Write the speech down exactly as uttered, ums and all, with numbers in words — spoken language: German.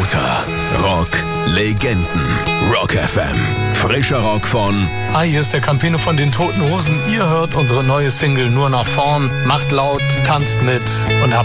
Lauter Rock Legenden. Rock F M. Frischer Rock von... Hi, hier ist der Campino von den Toten Hosen. Ihr hört unsere neue Single Nur nach vorn. Macht laut, tanzt mit und habt